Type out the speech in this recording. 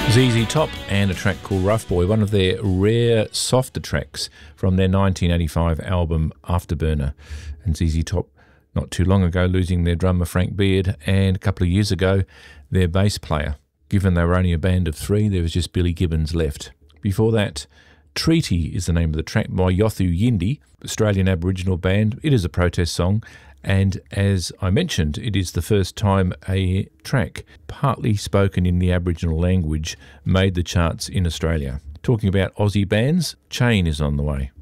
ZZ Top and a track called Rough Boy, one of their rare softer tracks from their 1985 album Afterburner. And ZZ Top, not too long ago, losing their drummer Frank Beard, and a couple of years ago, their bass player. Given they were only a band of three, there was just Billy Gibbons left. Before that, Treaty is the name of the track by Yothu Yindi, Australian Aboriginal band. It is a protest song, and as I mentioned, it is the first time a track partly spoken in the Aboriginal language made the charts in Australia. Talking about Aussie bands, Chain is on the way.